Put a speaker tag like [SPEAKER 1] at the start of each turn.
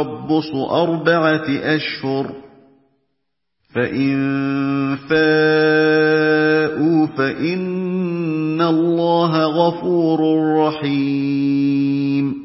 [SPEAKER 1] تَرَبُّصُ 4 أشهر ۖ فَإِن فَاءُوا فَإِنَّ اللَّهَ غَفُورٌ رَّحِيمٌ